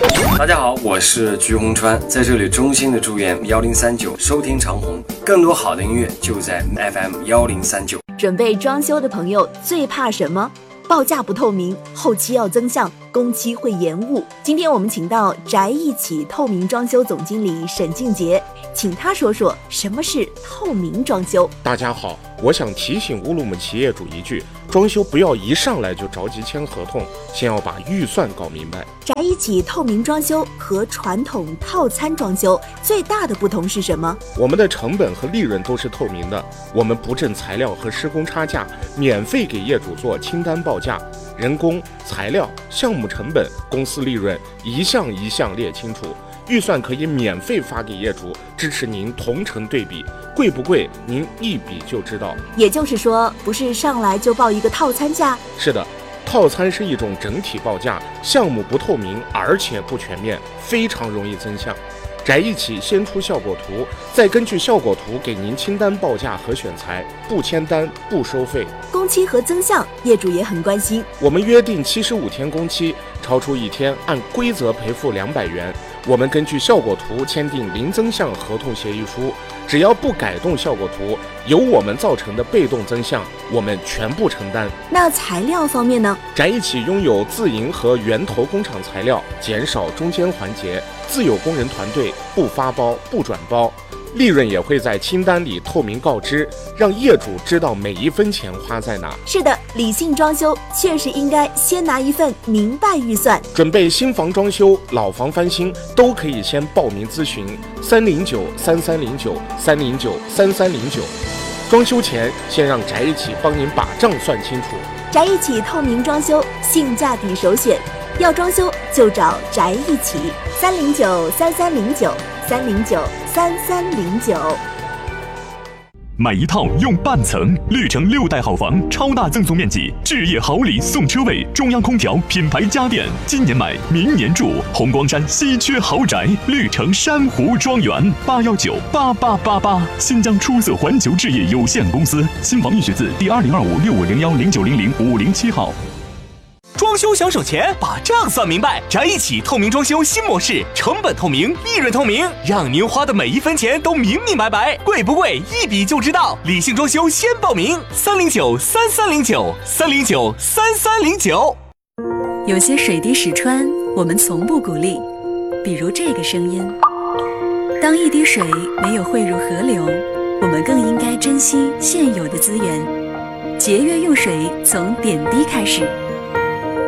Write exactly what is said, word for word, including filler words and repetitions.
大家好，我是菊红川，在这里衷心的祝愿幺零三九收听长虹，更多好的音乐就在 F M 幺零三九。 准备装修的朋友最怕什么？报价不透明，后期要增项，工期会延误。今天我们请到宅一起透明装修总经理沈静杰，请他说说什么是透明装修。 大家好，我想提醒乌鲁木齐业主一句，装修不要一上来就着急签合同，先要把预算搞明白。 宅一起透明装修和传统套餐装修最大的不同是什么？ 我们的成本和利润都是透明的，我们不挣材料和施工差价，免费给业主做清单报价，人工、材料、项目成本、公司利润一项一项列清楚，预算可以免费发给业主，支持您同城对比，贵不贵您一比就知道。 也就是说，不是上来就报一个套餐价？ 是的，套餐是一种整体报价，项目不透明而且不全面，非常容易增项。宅一起先出效果图，再根据效果图给您清单报价和选材，不签单不收费。 工期和增项业主也很关心， 我们约定七十五天工期，超出一天按规则赔付两百元。我们根据效果图签订零增项合同协议书，只要不改动效果图，由我们造成的被动增项，我们全部承担。 那材料方面呢？ 宅一起拥有自营和源头工厂材料，减少中间环节，自有工人团队，不发包不转包，利润也会在清单里透明告知，让业主知道每一分钱花在哪。 是的，理性装修确实应该先拿一份明白预算。 准备新房装修、老房翻新都可以先报名咨询三零九三三零九三零九三三零九。装修前先让宅一起帮您把账算清楚。 宅一起透明装修，性价比首选，要装修就找宅一起，三零九三三零九三零九三三零九。 买一套用半层，绿城六代好房，超大赠送面积，置业好礼送车位，中央空调，品牌家电，今年买，明年住。红光山稀缺豪宅，绿城珊瑚庄园，八幺九八八八八。新疆出色环球置业有限公司，新房预选字第二零二五六五零幺零九零零五零七号。 装修想省钱，把账算明白。宅一起透明装修新模式，成本透明，利润透明，让您花的每一分钱都明明白白，贵不贵一比就知道。理性装修先报名，三零九三三零九三零九三三零九。 有些水滴石穿，我们从不鼓励，比如这个声音。当一滴水没有汇入河流，我们更应该珍惜现有的资源。节约用水，从点滴开始。